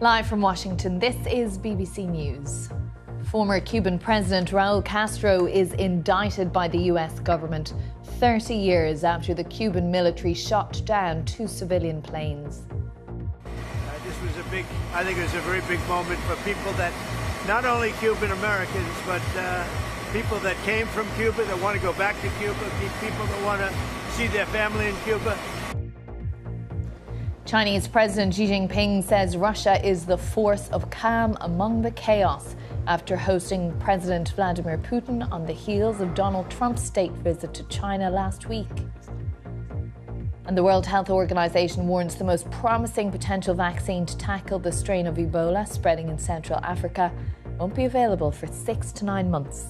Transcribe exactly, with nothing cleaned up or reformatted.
Live from Washington, this is B B C News. Former Cuban President Raul Castro is indicted by the U S government thirty years after the Cuban military shot down two civilian planes. Uh, this was a big, I think it was a very big moment for people that, not only Cuban Americans, but uh, people that came from Cuba, that want to go back to Cuba, people that want to see their family in Cuba. Chinese President Xi Jinping says Russia is the force of calm among the chaos after hosting President Vladimir Putin on the heels of Donald Trump's state visit to China last week. And the World Health Organization warns the most promising potential vaccine to tackle the strain of Ebola spreading in Central Africa won't be available for six to nine months.